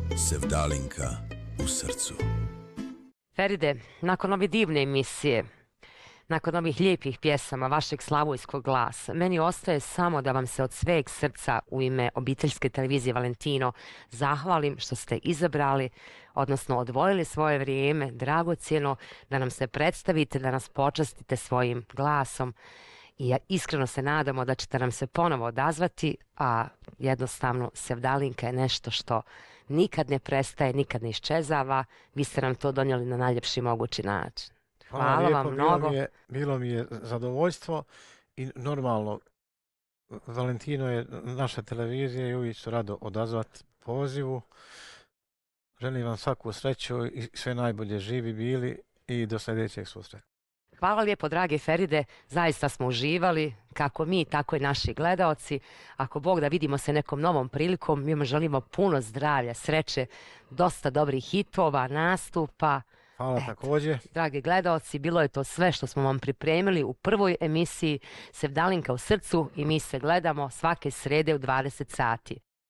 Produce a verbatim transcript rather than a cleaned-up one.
Sevdalinka u srcu. Feride, nakon ove divne emisije, nakon ovih lijepih pjesama vašeg slavojskog glasa, meni ostaje samo da vam se od sveg srca u ime obiteljske televizije Valentino zahvalim što ste izabrali, odnosno odvojili svoje vrijeme, dragocjeno, da nam se predstavite, da nas počastite svojim glasom. I ja iskreno se nadamo da ćete nam se ponovo odazvati, a jednostavno Sevdalinka je nešto što nikad ne prestaje, nikad ne iščezava. Vi ste nam to donijeli na najljepši mogući način. Hvala, Hvala lijepo, vam mnogo. Bilo mi, je, bilo mi je zadovoljstvo i normalno, Valentino je naša televizija i uvijek ću rado odazvat pozivu. Želim vam svaku sreću i sve najbolje, živi bili i do sljedećeg susreta. Hvala lijepo, drage Feride, zaista smo uživali, kako mi, tako i naši gledaoci. Ako Bog da, vidimo se nekom novom prilikom, mi vam želimo puno zdravlja, sreće, dosta dobrih hitova, nastupa. Hvala. Eto, također. Dragi gledaoci, bilo je to sve što smo vam pripremili u prvoj emisiji Sevdalinka u srcu i mi se gledamo svake srede u dvadeset sati.